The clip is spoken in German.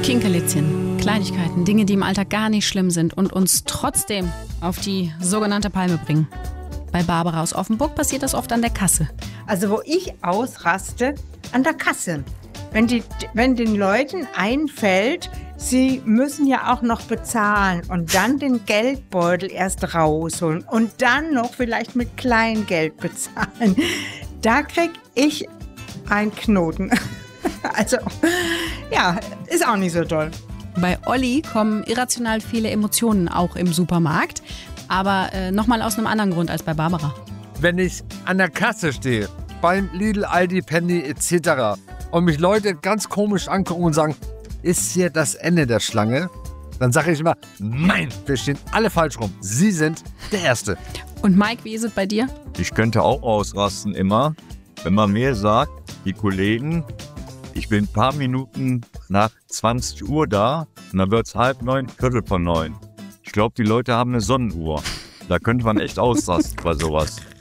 Kinkelitzchen, Kleinigkeiten, Dinge, die im Alltag gar nicht schlimm sind und uns trotzdem auf die sogenannte Palme bringen. Bei Barbara aus Offenburg passiert das oft an der Kasse. Also wo ich ausraste, an der Kasse. Wenn den Leuten einfällt, sie müssen ja auch noch bezahlen und dann den Geldbeutel erst rausholen und dann noch vielleicht mit Kleingeld bezahlen. Da krieg ich einen Knoten. Also, ja, ist auch nicht so toll. Bei Olli kommen irrational viele Emotionen auch im Supermarkt, aber nochmal aus einem anderen Grund als bei Barbara. Wenn ich an der Kasse stehe, beim Lidl, Aldi, Penny etc. und mich Leute ganz komisch angucken und sagen, ist hier das Ende der Schlange? Dann sage ich immer, nein, wir stehen alle falsch rum. Sie sind der Erste. Und Mike, wie ist es bei dir? Ich könnte auch ausrasten immer, wenn man mir sagt, die Kollegen, ich bin ein paar Minuten nach 20 Uhr da und dann wird es 8:30, 8:45. Ich glaube, die Leute haben eine Sonnenuhr. Da könnte man echt ausrasten bei sowas.